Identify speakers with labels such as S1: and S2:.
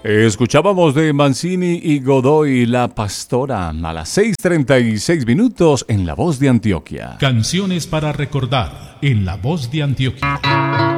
S1: Escuchábamos de Mancini y Godoy La Pastora a las 6:36 en La Voz de Antioquia.
S2: Canciones para recordar en La Voz de Antioquia.